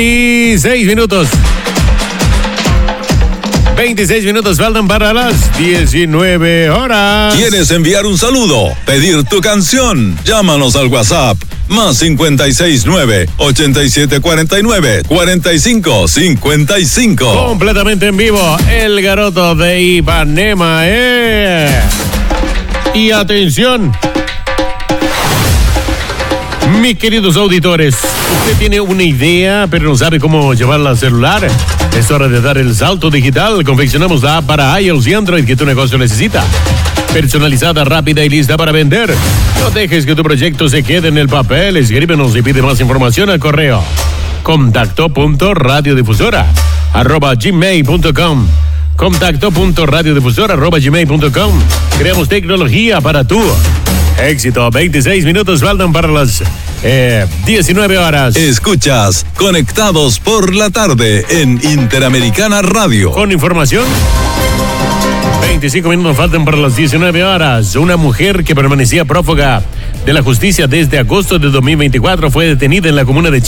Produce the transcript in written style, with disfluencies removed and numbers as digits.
26 minutos. 26 minutos faltan para las 19 horas. ¿Quieres enviar un saludo? ¿Pedir tu canción? Llámanos al WhatsApp más 569-8749-4555. Completamente en vivo, el Garoto de Ipanema, Y atención, mis queridos auditores, usted tiene una idea, pero no sabe cómo llevarla al celular. Es hora de dar el salto digital. Confeccionamos la app para iOS y Android que tu negocio necesita. Personalizada, rápida y lista para vender. No dejes que tu proyecto se quede en el papel. Escríbenos y pide más información al correo contacto.radiodifusora@gmail.com. contacto.radiodifusora@gmail.com. Creamos tecnología para tu éxito. 26 minutos faltan para las 19 horas. Escuchas Conectados por la Tarde en Interamericana Radio. Con información. 25 minutos faltan para las 19 horas. Una mujer que permanecía prófuga de la justicia desde agosto de 2024 fue detenida en la comuna de